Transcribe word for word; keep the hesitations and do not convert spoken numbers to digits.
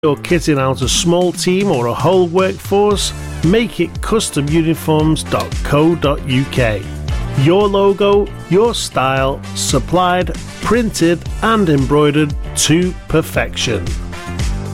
You're kitting out a small team or a whole workforce? Make it custom uniforms dot co dot uk. Your logo, your style, supplied, printed and embroidered to perfection.